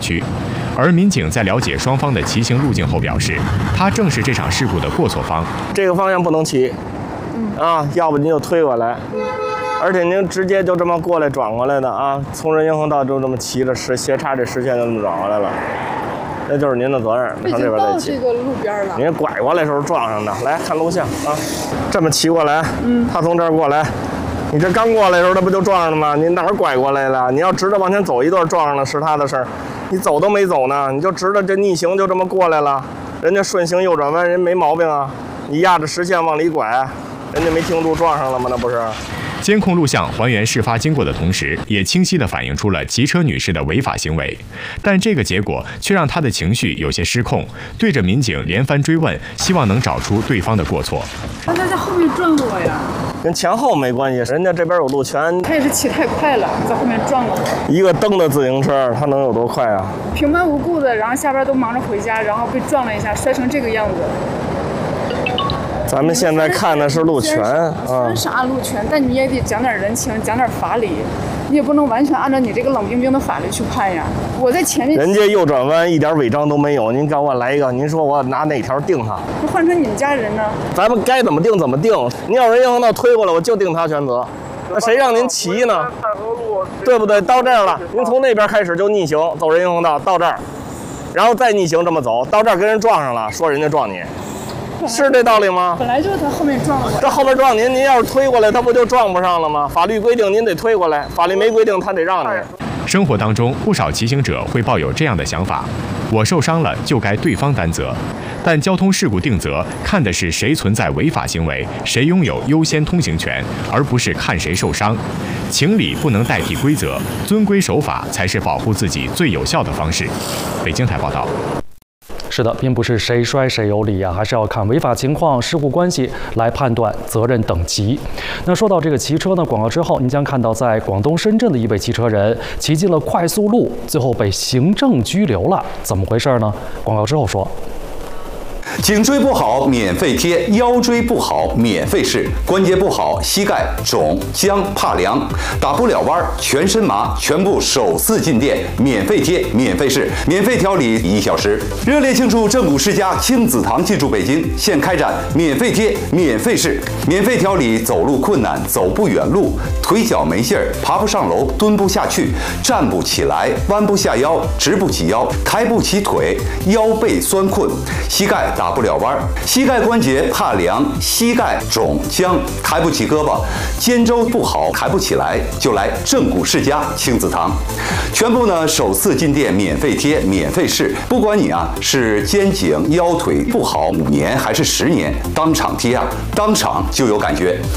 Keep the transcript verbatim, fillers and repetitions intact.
区。而民警在了解双方的骑行路径后表示，他正是这场事故的过错方。 这个方向不能骑，啊，要不您就推过来，而且您直接就这么过来转过来的啊，从人行横道就这么骑着视斜插这视线就这么转过来了，那就是您的责任。 已经到这个路边了， 您拐过来的时候撞上的，来看录像啊，这么骑过来，嗯，他从这儿过来。你这刚过来的时候，他不就撞上了吗？你哪儿拐过来了？你要直着往前走一段，撞上了是他的事儿。你走都没走呢，你就直着这逆行就这么过来了。人家顺行右转弯，人没毛病啊。你压着实线往里拐，人家没停住撞上了吗？那不是。 监控录像还原事发经过的同时，也清晰地反映出了骑车女士的违法行为，但这个结果却让她的情绪有些失控，对着民警连番追问，希望能找出对方的过错。 那他在后面撞了我呀？ 跟前后没关系，人家这边有路权。 他也是骑太快了，在后面撞了我。 一个蹬的自行车，他能有多快啊？ 平白无故的，然后下边都忙着回家，然后被撞了一下，摔成这个样子。 咱们现在看的是路权啊， 是按路权，但你也得讲点人情，讲点法理，你也不能完全按照你这个冷冰冰的法律去判呀。我在前面， 人家右转弯一点违章都没有，您给我来一个，您说我拿哪条定他？ 那换成你们家人呢？ 咱们该怎么定怎么定，您要人行横道推过来，我就定他全责。那谁让您骑呢？对不对？到这儿了，您从那边开始就逆行走人行横道到这儿，然后再逆行这么走到这儿跟人撞上了，说人家撞你。是这道理吗？ 本来就是他后面撞我， 这后面撞您，您要是推过来，他不就撞不上了吗？法律规定您得推过来，法律没规定他得让你。 生活当中，不少骑行者会抱有这样的想法：我受伤了就该对方担责。但交通事故定责看的是谁存在违法行为，谁拥有优先通行权，而不是看谁受伤。情理不能代替规则，遵规守法才是保护自己最有效的方式。北京台报道。 是的，并不是谁摔谁有理啊，还是要看违法情况、事故关系来判断责任等级。那说到这个骑车呢，广告之后，您将看到在广东深圳的一位骑车人骑进了快速路，最后被行政拘留了，怎么回事呢？广告之后说。 颈椎不好免费贴，腰椎不好免费试，关节不好膝盖肿僵怕凉，打不了弯全身麻，全部首次进店免费贴免费试，免费调理一小时。热烈庆祝正骨世家亲子堂进驻北京，现开展免费贴免费试，免费调理走路困难、走不远路、腿脚没劲儿、爬不上楼、蹲不下去、站不起来、弯不下腰、直不起腰、抬不起腿、腰背酸困、膝盖打不了弯，膝盖关节怕凉，膝盖肿僵，抬不起胳膊，肩周不好，抬不起来，就来正骨世家亲子堂。全部呢首次进店免费贴免费试，不管你啊是肩颈腰腿不好五年还是十年，当场贴啊，当场就有感觉。